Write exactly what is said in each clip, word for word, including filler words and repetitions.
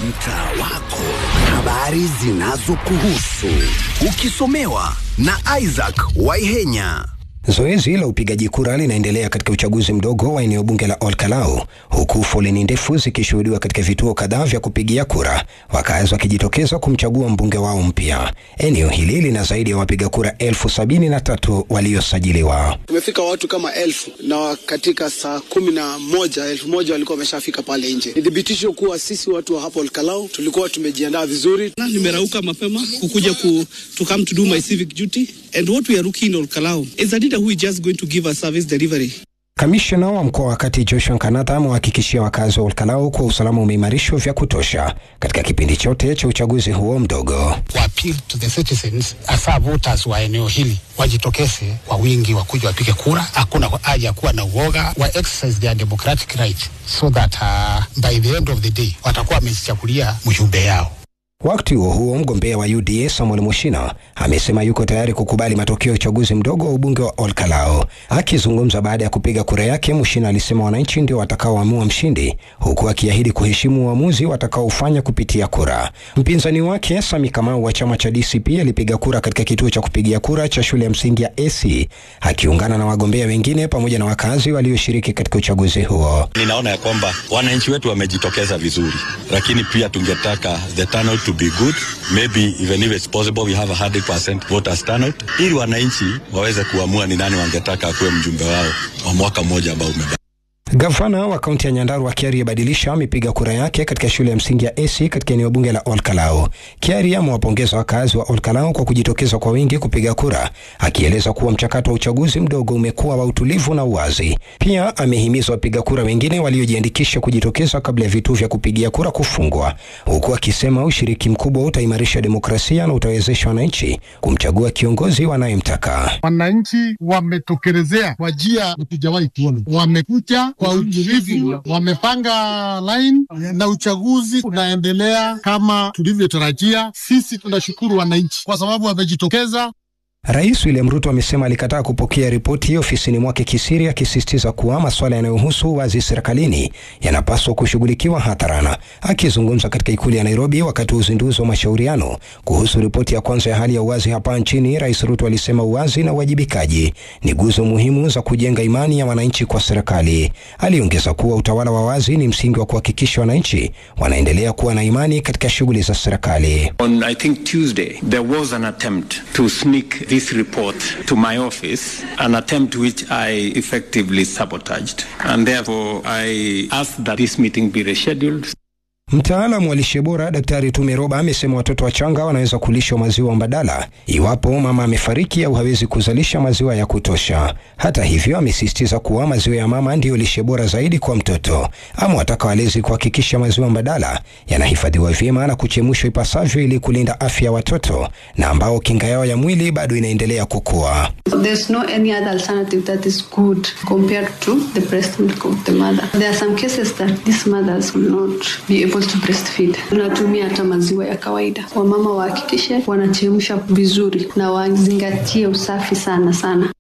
mtaa wako, habari zinazokuhusu, ukisomewa na Isaac Waihenya. Zoezi la upigaji kura linaendelea katika uchaguzi mdogo wa eneo bunge la Olkalau, huku foleni ndefu zikishuhudiwa katika vituo kadhaa vya kupigia kura, wakazi wakijitokeza kumchagua mbunge wao mpya. Eneo hili lina zaidi ya wapiga kura elfu sabini na tatu waliosajiliwa. Tumefika watu kama elfu, na katika saa kumi na moja, elfu moja walikuwa wameshafika pale nje. Ni thibitisho kuwa sisi watu wa hapo Olkalau tulikuwa tumejiandaa vizuri. Na nimerauka mapema kukuja ku to come to do my civic duty, and what we are looking in Olkalau is a leader who is just going to give a service delivery. Kamishna wa mkoa wa Kati Joshua Kanata amewahakikishia wakazi wa Olkalau kwa usalama umeimarishwa vya kutosha katika kipindi chote cha uchaguzi huo mdogo. Wa appeal to the citizens, asa voters wa eneo hili wajitokeze kwa wingi wakuja wapige kura. Hakuna haja kuwa na uoga, wa exercise their democratic right so that uh, by the end of the day watakuwa wamejichagulia mjumbe yao. Wakati huo huo, mgombea wa U D A Samuel Mushina amesema yuko tayari kukubali matokeo ya uchaguzi mdogo wa ubunge wa Olkalau. Akizungumza baada ya kupiga kura yake, Mushina alisema wananchi ndio watakaoamua mshindi, huku akiahidi kuheshimu uamuzi watakaofanya kupitia kura. Mpinzani wake Sami Kamau wa chama cha D C P alipiga kura katika kituo cha kupigia kura cha shule ya msingi ya A C, akiungana na wagombea wengine pamoja na wakazi walioshiriki katika uchaguzi huo. Ninaona ya kwamba wananchi wetu wamejitokeza vizuri, lakini pia tungetaka the turnout to be good. Maybe even if it's possible we have a one hundred percent voters turnout, ili wananchi waweze kuamua ni nani wangetaka akuwe mjumbe wao wa mwaka mmoja ambao umebaki. Gavana wa kaunti ya Nyandarua Kiari Badilisha amepiga kura yake katika shule ya msingi ya A C katika eneo bunge la Olkalau. Kiari amewapongeza wakazi wa Olkalau kwa kujitokeza kwa wingi kupiga kura, akieleza kuwa mchakato wa uchaguzi mdogo umekuwa wa utulivu na uwazi. Pia amehimiza wapiga kura wengine waliojiandikisha kujitokeza kabla ya vituo vya kupigia kura kufungwa, huku akisema ushiriki mkubwa utaimarisha demokrasia na utawezesha wananchi kumchagua kiongozi wanayemtaka. Wananchi wametokelezea kwa njia hatujawahi kuona. Wamekuja kwa utulivu, wamepanga line na uchaguzi unaendelea kama tulivyotarajia. Sisi tunashukuru wananchi kwa sababu wamejitokeza. Rais William Ruto amesema alikataa kupokea ripoti ofisini mwake kisiri, akisisitiza kuwa masuala yanayohusu wazi serikalini yanapaswa kushughulikiwa hadharani. Akizungumza katika ikulu ya Nairobi wakati wa uzinduzi wa mashauriano kuhusu ripoti ya kwanza ya hali ya uwazi hapa nchini, Rais Ruto alisema uwazi na uwajibikaji ni nguzo muhimu za kujenga imani ya wananchi kwa serikali. Aliongeza kuwa utawala wa wazi ni msingi wa kuhakikisha wananchi wanaendelea kuwa na imani katika shughuli za serikali. On I think Tuesday there was an attempt to sneak this report to my office, an attempt which I effectively sabotaged, and therefore I asked that this meeting be rescheduled. Mtaalamu wa lishe bora Daktari Tumeroba amesema watoto wachanga wanaweza kulishwa maziwa mbadala iwapo mama amefariki au hawezi kuzalisha maziwa ya kutosha. Hata hivyo, amesisitiza kuwa maziwa ya mama ndio lishe bora zaidi kwa mtoto. Amewataka walezi kuhakikisha maziwa mbadala yanahifadhiwa vyema na kuchemshwa ipasavyo ili kulinda afya ya watoto na ambao kinga yao ya mwili bado inaendelea kukua. There's no any other alternative that is good compared to the breast milk of the mother. There are some cases that these mothers will not be able to breastfeed. Tunatumia hata maziwa ya kawaida. Wamama wahakikishe wanachemsha vizuri na wazingatie usafi sana sana.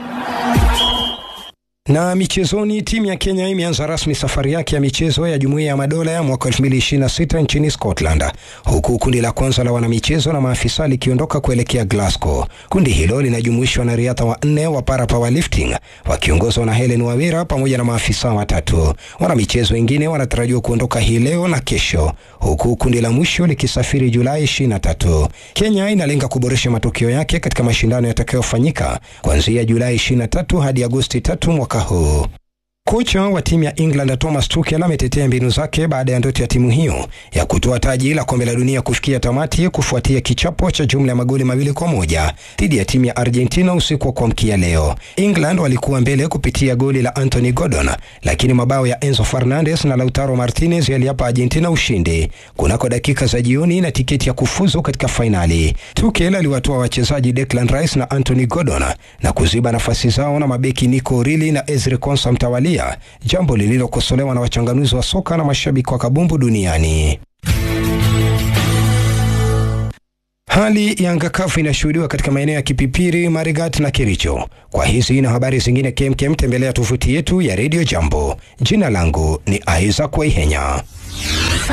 Na michezoni, timu ya Kenya imeanza rasmi safari yake ya michezo ya Jumuiya ya Madola ya mwaka elfu mbili ishirini na sita nchini Scotland, huku kundi la kwanza la wanamichezo na maafisa likiondoka kuelekea Glasgow. Kundi hilo linajumuishwa na riadha wanne wa para powerlifting wakiongozwa na Helen Wawira pamoja na maafisa watatu. Wanamichezo wengine wanatarajiwa kuondoka hii leo na kesho, huku kundi la mwisho likisafiri Julai ishirini na tatu. Kenya inalenga kuboresha matokeo yake katika mashindano yatakayofanyika kuanzia Julai ishirini na tatu hadi Agosti tatu mwaka huu. Kocha wa timu ya England Thomas Tuchel ametetea mbinu zake baada ya ndoto ya timu hiyo ya kutoa taji la kombe la dunia kufikia tamati kufuatia kichapo cha jumla ya magoli mawili kwa moja dhidi ya timu ya Argentina usiku wa kuamkia leo. England walikuwa mbele kupitia goli la Anthony Gordon, lakini mabao ya Enzo Fernandez na Lautaro Martinez yaliapa Argentina ushindi kunako dakika za jioni na tiketi ya kufuzu katika finali. Tuchel aliwatoa wachezaji Declan Rice na Anthony Gordon na kuziba nafasi zao na mabeki Nico Riley na Ezri Konsa mtawalia, jambo lililokosolewa na wachanganuzi wa soka na mashabiki wa kabumbu duniani. Hali ya anga kavu inashuhudiwa katika maeneo ya Kipipiri, Marigat na Kericho. Kwa hizi na habari zingine kemkem, tembelea tovuti yetu ya Radio Jambo. Jina langu ni Isaac Waihenya.